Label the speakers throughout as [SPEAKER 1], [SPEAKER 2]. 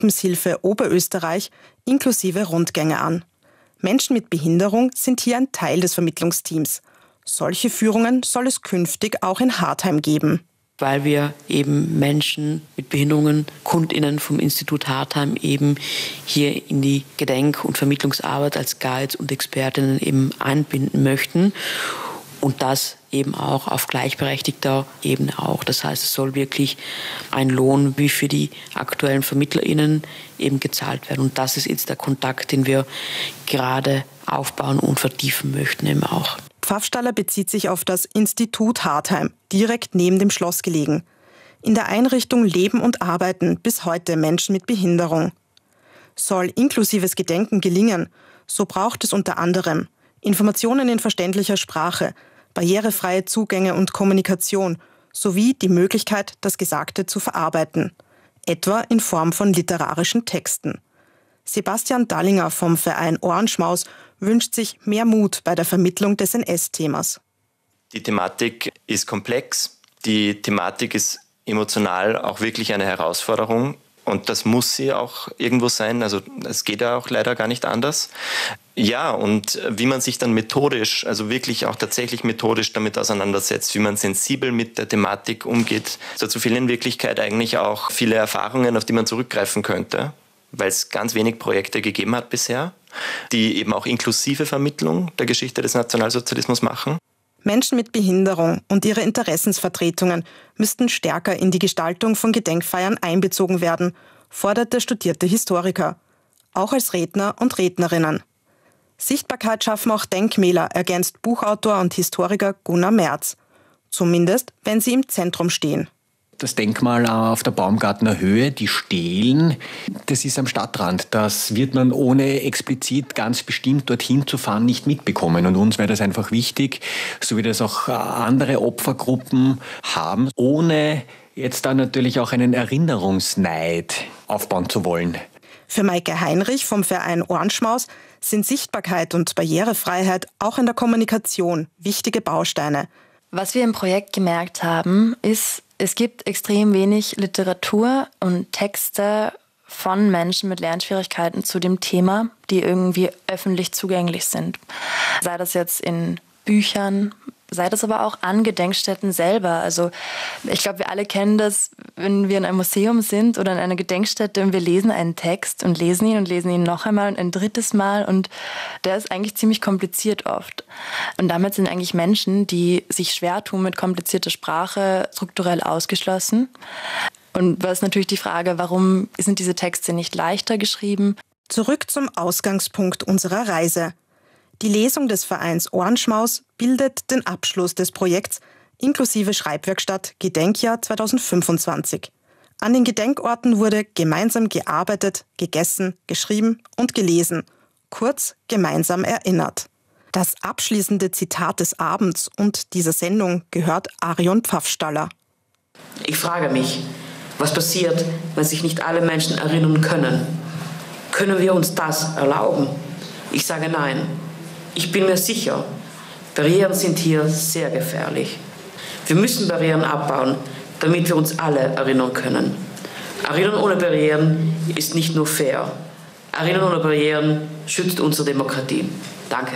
[SPEAKER 1] Lebenshilfe Oberösterreich inklusive Rundgänge an. Menschen mit Behinderung sind hier ein Teil des Vermittlungsteams. Solche Führungen soll es künftig auch in Hartheim geben.
[SPEAKER 2] Weil wir eben Menschen mit Behinderungen, KundInnen vom Institut Hartheim eben hier in die Gedenk- und Vermittlungsarbeit als Guides und Expertinnen eben einbinden möchten. Und das eben auch auf gleichberechtigter Ebene auch. Das heißt, es soll wirklich ein Lohn wie für die aktuellen VermittlerInnen eben gezahlt werden. Und das ist jetzt der Kontakt, den wir gerade aufbauen und vertiefen möchten eben auch.
[SPEAKER 1] Pfaffstaller bezieht sich auf das Institut Hartheim, direkt neben dem Schloss gelegen. In der Einrichtung leben und arbeiten bis heute Menschen mit Behinderung. Soll inklusives Gedenken gelingen, so braucht es unter anderem Informationen in verständlicher Sprache, barrierefreie Zugänge und Kommunikation sowie die Möglichkeit, das Gesagte zu verarbeiten, etwa in Form von literarischen Texten. Sebastian Dallinger vom Verein Ohrenschmaus wünscht sich mehr Mut bei der Vermittlung des NS-Themas.
[SPEAKER 3] Die Thematik ist komplex, die Thematik ist emotional auch wirklich eine Herausforderung. Und das muss sie auch irgendwo sein. Also es geht ja auch leider gar nicht anders. Ja, und wie man sich dann methodisch, also wirklich auch tatsächlich methodisch damit auseinandersetzt, wie man sensibel mit der Thematik umgeht, dazu fehlen in Wirklichkeit eigentlich auch viele Erfahrungen, auf die man zurückgreifen könnte, weil es ganz wenig Projekte gegeben hat bisher, die eben auch inklusive Vermittlung der Geschichte des Nationalsozialismus machen.
[SPEAKER 1] Menschen mit Behinderung und ihre Interessensvertretungen müssten stärker in die Gestaltung von Gedenkfeiern einbezogen werden, fordert der studierte Historiker. Auch als Redner und Rednerinnen. Sichtbarkeit schaffen auch Denkmäler, ergänzt Buchautor und Historiker Gunnar Merz. Zumindest, wenn sie im Zentrum stehen.
[SPEAKER 4] Das Denkmal auf der Baumgartner Höhe, die Stelen, das ist am Stadtrand. Das wird man ohne explizit ganz bestimmt dorthin zu fahren nicht mitbekommen. Und uns wäre das einfach wichtig, so wie das auch andere Opfergruppen haben, ohne jetzt dann natürlich auch einen Erinnerungsneid aufbauen zu wollen.
[SPEAKER 1] Für Maike Heinrich vom Verein Ohrenschmaus sind Sichtbarkeit und Barrierefreiheit auch in der Kommunikation wichtige Bausteine.
[SPEAKER 5] Was wir im Projekt gemerkt haben, ist, es gibt extrem wenig Literatur und Texte von Menschen mit Lernschwierigkeiten zu dem Thema, die irgendwie öffentlich zugänglich sind. Sei das jetzt in Büchern, sei das aber auch an Gedenkstätten selber. Also ich glaube, wir alle kennen das, wenn wir in einem Museum sind oder in einer Gedenkstätte und wir lesen einen Text und lesen ihn noch einmal und ein drittes Mal und der ist eigentlich ziemlich kompliziert oft. Und damit sind eigentlich Menschen, die sich schwer tun mit komplizierter Sprache, strukturell ausgeschlossen. Und was ist natürlich die Frage, warum sind diese Texte nicht leichter geschrieben?
[SPEAKER 1] Zurück zum Ausgangspunkt unserer Reise. Die Lesung des Vereins Ohrenschmaus bildet den Abschluss des Projekts inklusive Schreibwerkstatt Gedenkjahr 2025. An den Gedenkorten wurde gemeinsam gearbeitet, gegessen, geschrieben und gelesen. Kurz gemeinsam erinnert. Das abschließende Zitat des Abends und dieser Sendung gehört Arion Pfaffstaller.
[SPEAKER 2] Ich frage mich, was passiert, wenn sich nicht alle Menschen erinnern können? Können wir uns das erlauben? Ich sage nein. Ich bin mir sicher, Barrieren sind hier sehr gefährlich. Wir müssen Barrieren abbauen, damit wir uns alle erinnern können. Erinnern ohne Barrieren ist nicht nur fair. Erinnern ohne Barrieren schützt unsere Demokratie. Danke.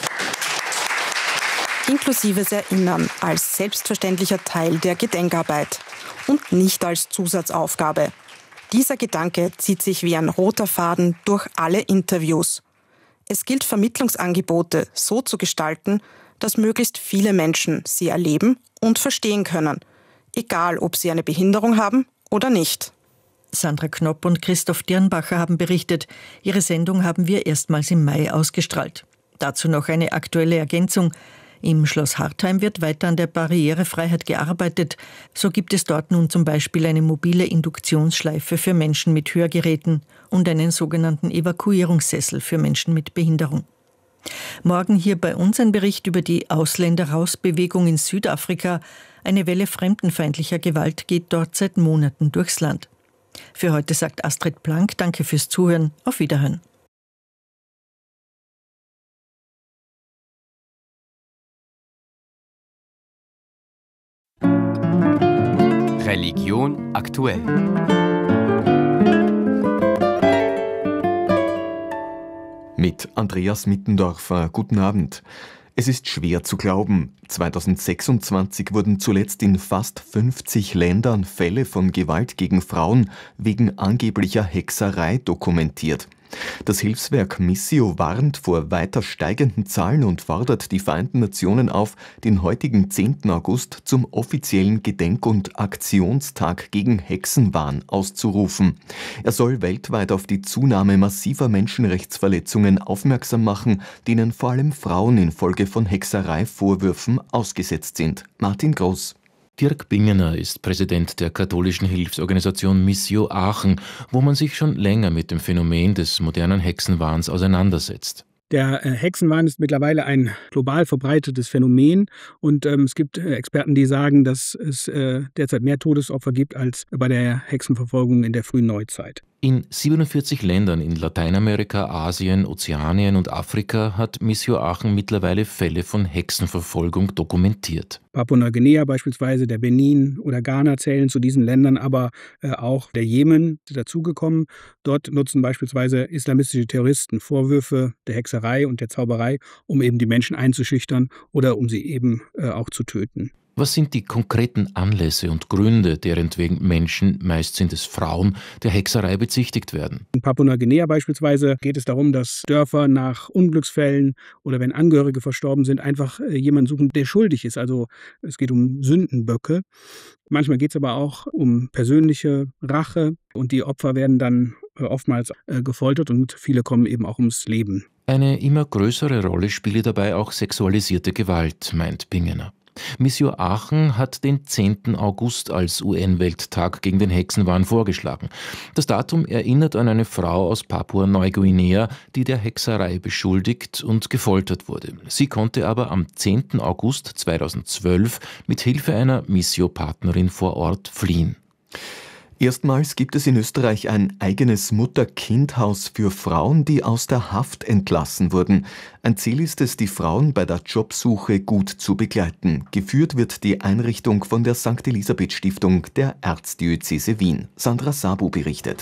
[SPEAKER 1] Inklusives Erinnern als selbstverständlicher Teil der Gedenkarbeit und nicht als Zusatzaufgabe. Dieser Gedanke zieht sich wie ein roter Faden durch alle Interviews. Es gilt, Vermittlungsangebote so zu gestalten, dass möglichst viele Menschen sie erleben und verstehen können, egal ob sie eine Behinderung haben oder nicht.
[SPEAKER 6] Sandra Knopp und Christoph Dirnbacher haben berichtet, ihre Sendung haben wir erstmals im Mai ausgestrahlt. Dazu noch eine aktuelle Ergänzung. Im Schloss Hartheim wird weiter an der Barrierefreiheit gearbeitet. So gibt es dort nun zum Beispiel eine mobile Induktionsschleife für Menschen mit Hörgeräten und einen sogenannten Evakuierungssessel für Menschen mit Behinderung. Morgen hier bei uns ein Bericht über die Ausländerrausbewegung in Südafrika. Eine Welle fremdenfeindlicher Gewalt geht dort seit Monaten durchs Land. Für heute sagt Astrid Plank, danke fürs Zuhören, auf Wiederhören.
[SPEAKER 7] Religion aktuell. mit Andreas Mittendorfer. Guten Abend. Es ist schwer zu glauben. 2026 wurden zuletzt in fast 50 Ländern Fälle von Gewalt gegen Frauen wegen angeblicher Hexerei dokumentiert. Das Hilfswerk Missio warnt vor weiter steigenden Zahlen und fordert die Vereinten Nationen auf, den heutigen 10. August zum offiziellen Gedenk- und Aktionstag gegen Hexenwahn auszurufen. Er soll weltweit auf die Zunahme massiver Menschenrechtsverletzungen aufmerksam machen, denen vor allem Frauen infolge von Hexereivorwürfen ausgesetzt sind. Martin Groß.
[SPEAKER 8] Dirk Bingener ist Präsident der katholischen Hilfsorganisation Missio Aachen, wo man sich schon länger mit dem Phänomen des modernen Hexenwahns auseinandersetzt.
[SPEAKER 9] Der Hexenwahn ist mittlerweile ein global verbreitetes Phänomen und es gibt Experten, die sagen, dass es derzeit mehr Todesopfer gibt als bei der Hexenverfolgung in der frühen Neuzeit.
[SPEAKER 8] In 47 Ländern in Lateinamerika, Asien, Ozeanien und Afrika hat Missio Aachen mittlerweile Fälle von Hexenverfolgung dokumentiert.
[SPEAKER 9] Papua-Neuguinea beispielsweise, der Benin oder Ghana zählen zu diesen Ländern, aber auch der Jemen ist dazugekommen. Dort nutzen beispielsweise islamistische Terroristen Vorwürfe der Hexerei und der Zauberei, um eben die Menschen einzuschüchtern oder um sie eben auch zu töten.
[SPEAKER 8] Was sind die konkreten Anlässe und Gründe, derentwegen Menschen, meist sind es Frauen, der Hexerei bezichtigt werden?
[SPEAKER 9] In Papua-Neuguinea beispielsweise geht es darum, dass Dörfer nach Unglücksfällen oder wenn Angehörige verstorben sind, einfach jemanden suchen, der schuldig ist. Also es geht um Sündenböcke. Manchmal geht es aber auch um persönliche Rache und die Opfer werden dann oftmals gefoltert und viele kommen eben auch ums Leben.
[SPEAKER 8] Eine immer größere Rolle spiele dabei auch sexualisierte Gewalt, meint Bingener. Missio Aachen hat den 10. August als UN-Welttag gegen den Hexenwahn vorgeschlagen. Das Datum erinnert an eine Frau aus Papua-Neuguinea, die der Hexerei beschuldigt und gefoltert wurde. Sie konnte aber am 10. August 2012 mit Hilfe einer Missio-Partnerin vor Ort fliehen.
[SPEAKER 7] Erstmals gibt es in Österreich ein eigenes Mutter-Kind-Haus für Frauen, die aus der Haft entlassen wurden. Ein Ziel ist es, die Frauen bei der Jobsuche gut zu begleiten. Geführt wird die Einrichtung von der St. Elisabeth Stiftung der Erzdiözese Wien. Sandra Sabu berichtet.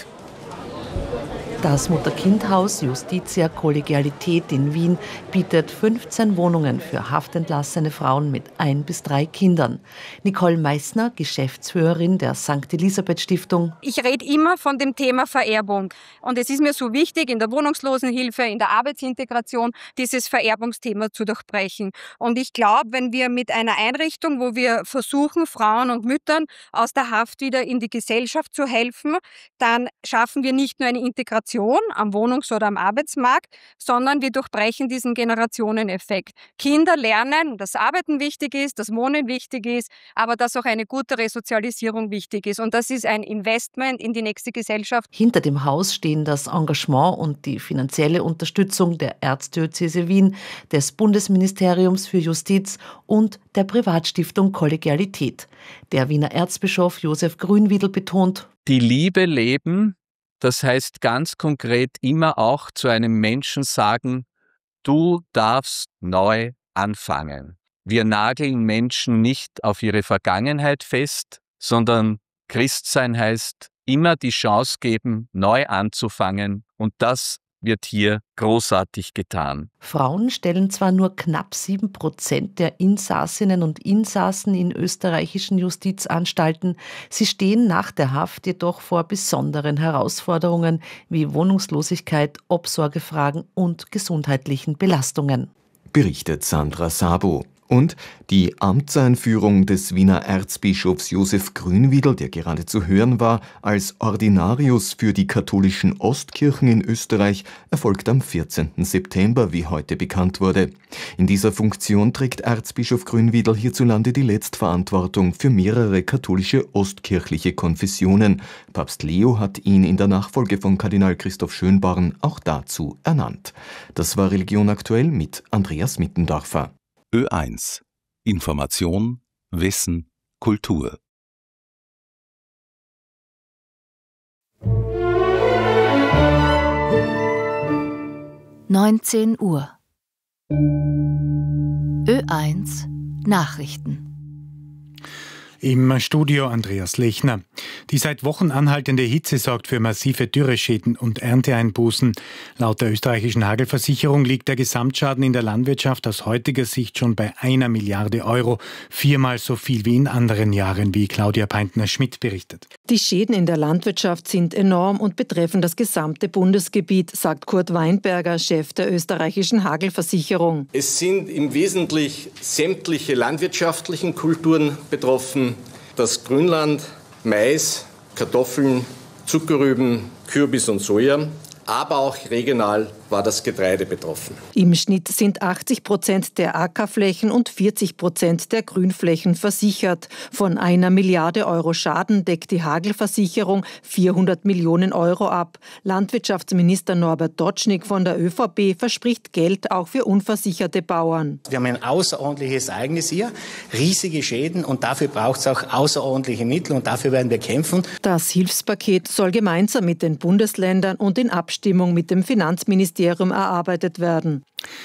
[SPEAKER 10] Das Mutter-Kind-Haus Justitia Kollegialität in Wien bietet 15 Wohnungen für haftentlassene Frauen mit 1 bis 3 Kindern. Nicole Meissner, Geschäftsführerin der St. Elisabeth Stiftung.
[SPEAKER 11] Ich rede immer von dem Thema Vererbung. Und es ist mir so wichtig, in der Wohnungslosenhilfe, in der Arbeitsintegration, dieses Vererbungsthema zu durchbrechen. Und ich glaube, wenn wir mit einer Einrichtung, wo wir versuchen, Frauen und Müttern aus der Haft wieder in die Gesellschaft zu helfen, dann schaffen wir nicht nur eine Integration am Wohnungs- oder am Arbeitsmarkt, sondern wir durchbrechen diesen Generationeneffekt. Kinder lernen, dass Arbeiten wichtig ist, dass Wohnen wichtig ist, aber dass auch eine gute Resozialisierung wichtig ist. Und das ist ein Investment in die nächste Gesellschaft.
[SPEAKER 10] Hinter dem Haus stehen das Engagement und die finanzielle Unterstützung der Erzdiözese Wien, des Bundesministeriums für Justiz und der Privatstiftung Kollegialität. Der Wiener Erzbischof Josef Grünwiedl betont:
[SPEAKER 12] Die Liebe leben. Das heißt ganz konkret immer auch zu einem Menschen sagen, du darfst neu anfangen. Wir nageln Menschen nicht auf ihre Vergangenheit fest, sondern Christsein heißt immer die Chance geben, neu anzufangen und das wird hier großartig getan.
[SPEAKER 10] Frauen stellen zwar nur knapp 7% der Insassinnen und Insassen in österreichischen Justizanstalten, sie stehen nach der Haft jedoch vor besonderen Herausforderungen wie Wohnungslosigkeit, Obsorgefragen und gesundheitlichen Belastungen.
[SPEAKER 7] Berichtet Sandra Sabu. Und die Amtseinführung des Wiener Erzbischofs Josef Grünwiedl, der gerade zu hören war, als Ordinarius für die katholischen Ostkirchen in Österreich, erfolgt am 14. September, wie heute bekannt wurde. In dieser Funktion trägt Erzbischof Grünwiedl hierzulande die Letztverantwortung für mehrere katholische ostkirchliche Konfessionen. Papst Leo hat ihn in der Nachfolge von Kardinal Christoph Schönborn auch dazu ernannt. Das war Religion aktuell mit Andreas Mittendorfer.
[SPEAKER 13] Ö1 Information, Wissen, Kultur.
[SPEAKER 14] (19 Uhr) Ö1 Nachrichten. Im Studio Andreas Lechner. Die seit Wochen anhaltende Hitze sorgt für massive Dürreschäden und Ernteeinbußen. Laut der österreichischen Hagelversicherung liegt der Gesamtschaden in der Landwirtschaft aus heutiger Sicht schon bei 1 Milliarde Euro. 4-mal so viel wie in anderen Jahren, wie Claudia Peintner-Schmidt berichtet.
[SPEAKER 15] Die Schäden in der Landwirtschaft sind enorm und betreffen das gesamte Bundesgebiet, sagt Kurt Weinberger, Chef der österreichischen Hagelversicherung.
[SPEAKER 16] Es sind im Wesentlichen sämtliche landwirtschaftlichen Kulturen betroffen. Das Grünland, Mais, Kartoffeln, Zuckerrüben, Kürbis und Soja, aber auch regional war das Getreide betroffen.
[SPEAKER 15] Im Schnitt sind 80% der Ackerflächen und 40% der Grünflächen versichert. Von 1 Milliarde Euro Schaden deckt die Hagelversicherung 400 Millionen Euro ab. Landwirtschaftsminister Norbert Dotschnig von der ÖVP verspricht Geld auch für unversicherte Bauern.
[SPEAKER 17] Wir haben ein außerordentliches Ereignis hier, riesige Schäden und dafür braucht es auch außerordentliche Mittel und dafür werden wir kämpfen.
[SPEAKER 15] Das Hilfspaket soll gemeinsam mit den Bundesländern und in Abstimmung mit dem Finanzministerium erarbeitet werden.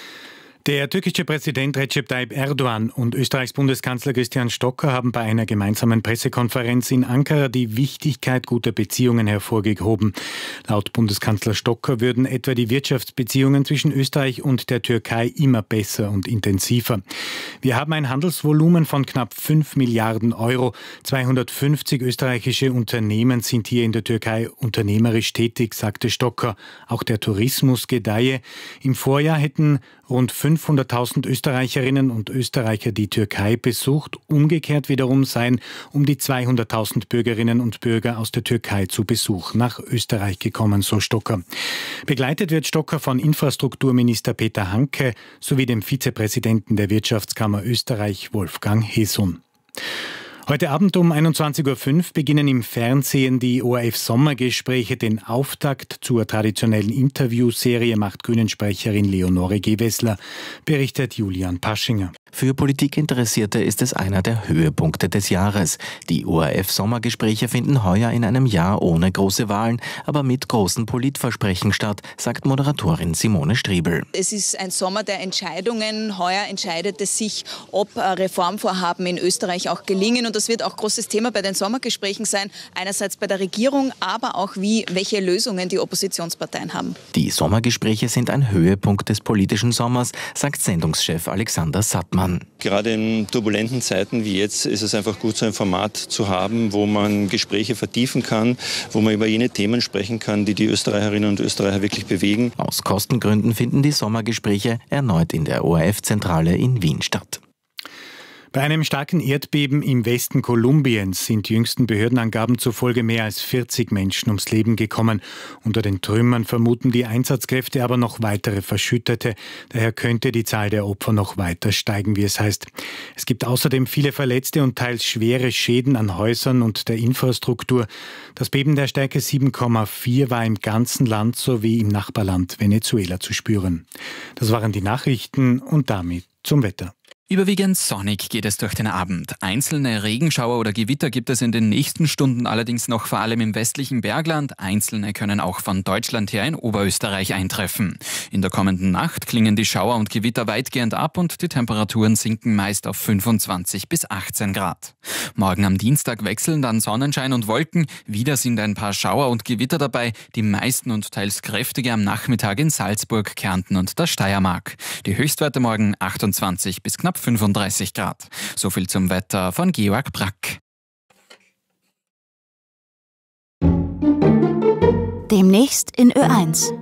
[SPEAKER 14] Der türkische Präsident Recep Tayyip Erdogan und Österreichs Bundeskanzler Christian Stocker haben bei einer gemeinsamen Pressekonferenz in Ankara die Wichtigkeit guter Beziehungen hervorgehoben. Laut Bundeskanzler Stocker würden etwa die Wirtschaftsbeziehungen zwischen Österreich und der Türkei immer besser und intensiver. Wir haben ein Handelsvolumen von knapp 5 Milliarden Euro. 250 österreichische Unternehmen sind hier in der Türkei unternehmerisch tätig, sagte Stocker. Auch der Tourismus gedeihe. Im Vorjahr hätten rund 500.000 Österreicherinnen und Österreicher die Türkei besucht. Umgekehrt wiederum seien um die 200.000 Bürgerinnen und Bürger aus der Türkei zu Besuch nach Österreich gekommen, so Stocker. Begleitet wird Stocker von Infrastrukturminister Peter Hanke sowie dem Vizepräsidenten der Wirtschaftskammer Österreich, Wolfgang Hesun. Heute Abend um 21.05 Uhr beginnen im Fernsehen die ORF-Sommergespräche. Den Auftakt zur traditionellen Interviewserie macht Grünen-Sprecherin Leonore Gewessler, berichtet Julian Paschinger.
[SPEAKER 18] Für Politikinteressierte ist es einer der Höhepunkte des Jahres. Die ORF-Sommergespräche finden heuer in einem Jahr ohne große Wahlen, aber mit großen Politversprechen statt, sagt Moderatorin Simone Striebel.
[SPEAKER 19] Es ist ein Sommer der Entscheidungen. Heuer entscheidet es sich, ob Reformvorhaben in Österreich auch gelingen. Und das wird auch großes Thema bei den Sommergesprächen sein. Einerseits bei der Regierung, aber auch welche Lösungen die Oppositionsparteien haben.
[SPEAKER 18] Die Sommergespräche sind ein Höhepunkt des politischen Sommers, sagt Sendungschef Alexander Sattmann.
[SPEAKER 20] Gerade in turbulenten Zeiten wie jetzt ist es einfach gut, so ein Format zu haben, wo man Gespräche vertiefen kann, wo man über jene Themen sprechen kann, die die Österreicherinnen und Österreicher wirklich bewegen.
[SPEAKER 18] Aus Kostengründen finden die Sommergespräche erneut in der ORF-Zentrale in Wien statt.
[SPEAKER 14] Bei einem starken Erdbeben im Westen Kolumbiens sind jüngsten Behördenangaben zufolge mehr als 40 Menschen ums Leben gekommen. Unter den Trümmern vermuten die Einsatzkräfte aber noch weitere Verschüttete. Daher könnte die Zahl der Opfer noch weiter steigen, wie es heißt. Es gibt außerdem viele Verletzte und teils schwere Schäden an Häusern und der Infrastruktur. Das Beben der Stärke 7,4 war im ganzen Land sowie im Nachbarland Venezuela zu spüren. Das waren die Nachrichten und damit zum Wetter.
[SPEAKER 21] Überwiegend sonnig geht es durch den Abend. Einzelne Regenschauer oder Gewitter gibt es in den nächsten Stunden allerdings noch vor allem im westlichen Bergland. Einzelne können auch von Deutschland her in Oberösterreich eintreffen. In der kommenden Nacht klingen die Schauer und Gewitter weitgehend ab und die Temperaturen sinken meist auf 25 bis 18 Grad. Morgen am Dienstag wechseln dann Sonnenschein und Wolken. Wieder sind ein paar Schauer und Gewitter dabei, die meisten und teils kräftige am Nachmittag in Salzburg, Kärnten und der Steiermark. Die Höchstwerte morgen 28 bis knapp 35 Grad. So viel zum Wetter von Georg Brack.
[SPEAKER 22] Demnächst in Ö1.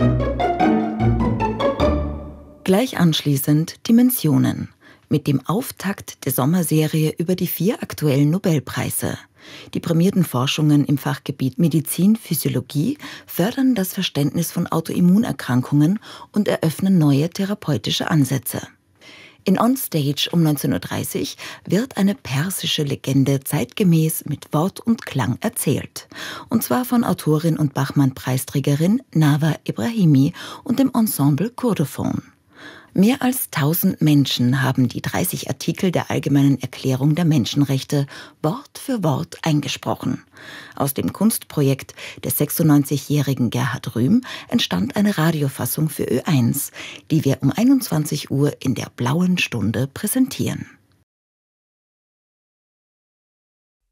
[SPEAKER 23] Gleich anschließend Dimensionen. Mit dem Auftakt der Sommerserie über die 4 aktuellen Nobelpreise. Die prämierten Forschungen im Fachgebiet Medizin, Physiologie fördern das Verständnis von Autoimmunerkrankungen und eröffnen neue therapeutische Ansätze. In Onstage um 19.30 Uhr wird eine persische Legende zeitgemäß mit Wort und Klang erzählt. Und zwar von Autorin und Bachmann-Preisträgerin Nawa Ibrahimi und dem Ensemble Kurdophon. Mehr als 1000 Menschen haben die 30 Artikel der Allgemeinen Erklärung der Menschenrechte Wort für Wort eingesprochen. Aus dem Kunstprojekt des 96-jährigen Gerhard Rühm entstand eine Radiofassung für Ö1, die wir um 21 Uhr in der Blauen Stunde präsentieren.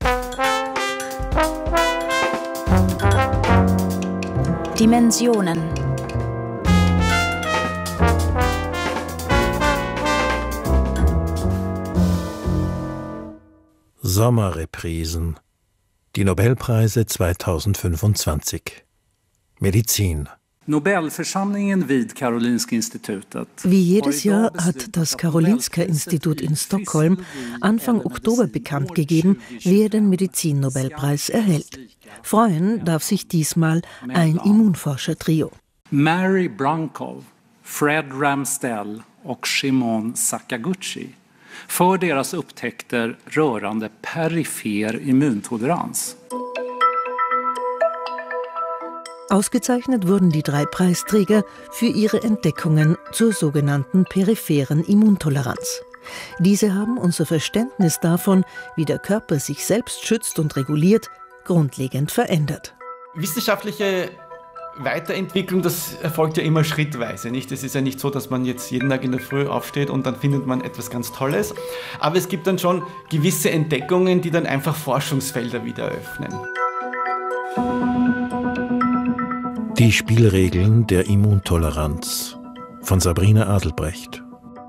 [SPEAKER 22] Dimensionen.
[SPEAKER 3] Sommerreprisen. Die Nobelpreise 2025. Medizin.
[SPEAKER 4] Wie jedes Jahr hat das Karolinska-Institut in Stockholm Anfang Oktober bekannt gegeben, wer den Medizin-Nobelpreis erhält. Freuen darf sich diesmal ein Immunforscher-Trio.
[SPEAKER 5] Mary Brunkow, Fred Ramstell och Shimon Sakaguchi för deras upptäckter rörande perifer immuntolerans.
[SPEAKER 4] Ausgezeichnet wurden die 3 Preisträger für ihre Entdeckungen zur sogenannten peripheren Immuntoleranz. Diese haben unser Verständnis davon, wie der Körper sich selbst schützt und reguliert, grundlegend verändert.
[SPEAKER 24] Wissenschaftliche Weiterentwicklung, das erfolgt ja immer schrittweise, nicht? Es ist ja nicht so, dass man jetzt jeden Tag in der Früh aufsteht und dann findet man etwas ganz Tolles. Aber es gibt dann schon gewisse Entdeckungen, die dann einfach Forschungsfelder wieder eröffnen.
[SPEAKER 3] Die Spielregeln der Immuntoleranz von Sabrina Adelbrecht.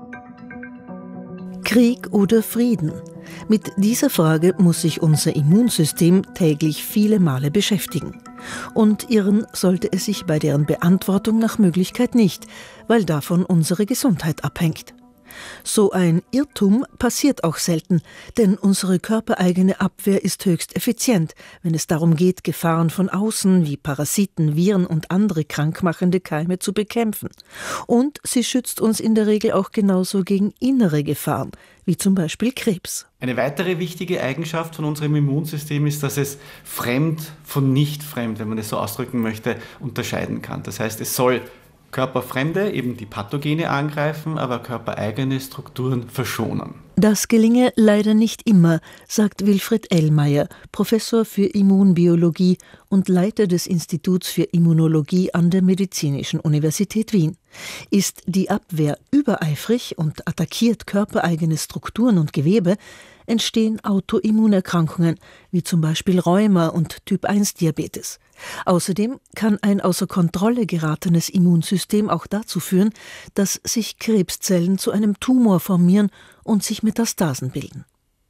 [SPEAKER 4] Krieg oder Frieden? Mit dieser Frage muss sich unser Immunsystem täglich viele Male beschäftigen. Und irren sollte es sich bei deren Beantwortung nach Möglichkeit nicht, weil davon unsere Gesundheit abhängt. So ein Irrtum passiert auch selten, denn unsere körpereigene Abwehr ist höchst effizient, wenn es darum geht, Gefahren von außen wie Parasiten, Viren und andere krankmachende Keime zu bekämpfen. Und sie schützt uns in der Regel auch genauso gegen innere Gefahren, wie zum Beispiel Krebs.
[SPEAKER 24] Eine weitere wichtige Eigenschaft von unserem Immunsystem ist, dass es fremd von nicht fremd, wenn man es so ausdrücken möchte, unterscheiden kann. Das heißt, es soll körperfremde, eben die Pathogene angreifen, aber körpereigene Strukturen verschonen.
[SPEAKER 4] Das gelinge leider nicht immer, sagt Wilfried Ellmeier, Professor für Immunbiologie und Leiter des Instituts für Immunologie an der Medizinischen Universität Wien. Ist die Abwehr übereifrig und attackiert körpereigene Strukturen und Gewebe, entstehen Autoimmunerkrankungen, wie zum Beispiel Rheuma und Typ-1-Diabetes. Außerdem kann ein außer Kontrolle geratenes Immunsystem auch dazu führen, dass sich Krebszellen zu einem Tumor formieren und sich Metastasen bilden.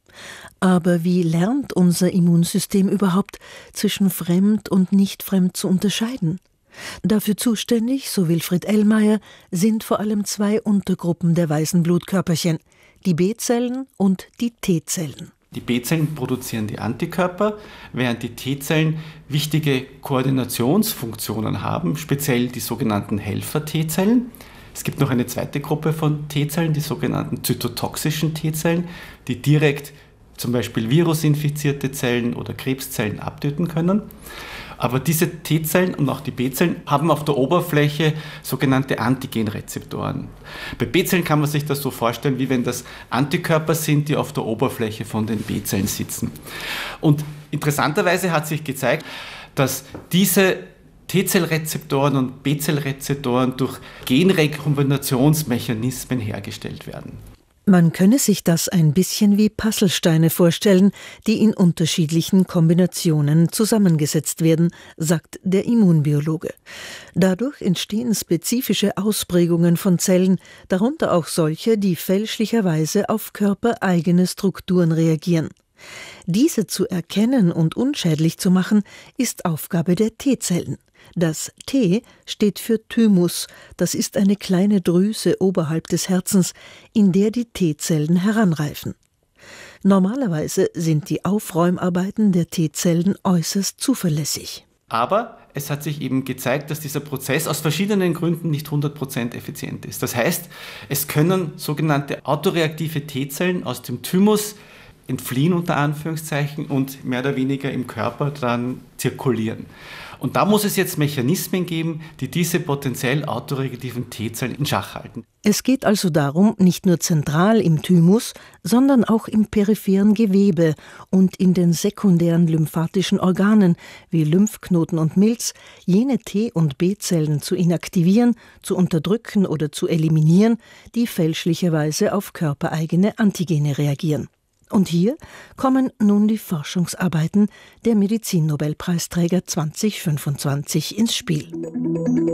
[SPEAKER 4] Aber wie lernt unser Immunsystem überhaupt, zwischen fremd und nicht fremd zu unterscheiden? Dafür zuständig, so Wilfried Ellmeier, sind vor allem 2 Untergruppen der weißen Blutkörperchen, die B-Zellen und die T-Zellen.
[SPEAKER 24] Die B-Zellen produzieren die Antikörper, während die T-Zellen wichtige Koordinationsfunktionen haben, speziell die sogenannten Helfer-T-Zellen. Es gibt noch eine zweite Gruppe von T-Zellen, die sogenannten zytotoxischen T-Zellen, die direkt zum Beispiel virusinfizierte Zellen oder Krebszellen abtöten können. Aber diese T-Zellen und auch die B-Zellen haben auf der Oberfläche sogenannte Antigenrezeptoren. Bei B-Zellen kann man sich das so vorstellen, wie wenn das Antikörper sind, die auf der Oberfläche von den B-Zellen sitzen. Und interessanterweise hat sich gezeigt, dass diese T-Zellrezeptoren und B-Zellrezeptoren durch Genrekombinationsmechanismen hergestellt werden.
[SPEAKER 4] Man könne sich das ein bisschen wie Puzzlesteine vorstellen, die in unterschiedlichen Kombinationen zusammengesetzt werden, sagt der Immunbiologe. Dadurch entstehen spezifische Ausprägungen von Zellen, darunter auch solche, die fälschlicherweise auf körpereigene Strukturen reagieren. Diese zu erkennen und unschädlich zu machen, ist Aufgabe der T-Zellen. Das T steht für Thymus, das ist eine kleine Drüse oberhalb des Herzens, in der die T-Zellen heranreifen. Normalerweise sind die Aufräumarbeiten der T-Zellen äußerst zuverlässig.
[SPEAKER 24] Aber es hat sich eben gezeigt, dass dieser Prozess aus verschiedenen Gründen nicht 100% effizient ist. Das heißt, es können sogenannte autoreaktive T-Zellen aus dem Thymus entfliehen unter Anführungszeichen und mehr oder weniger im Körper dann zirkulieren. Und da muss es jetzt Mechanismen geben, die diese potenziell autoreaktiven T-Zellen in Schach halten.
[SPEAKER 4] Es geht also darum, nicht nur zentral im Thymus, sondern auch im peripheren Gewebe und in den sekundären lymphatischen Organen wie Lymphknoten und Milz jene T- und B-Zellen zu inaktivieren, zu unterdrücken oder zu eliminieren, die fälschlicherweise auf körpereigene Antigene reagieren. Und hier kommen nun die Forschungsarbeiten der Medizinnobelpreisträger 2025 ins Spiel.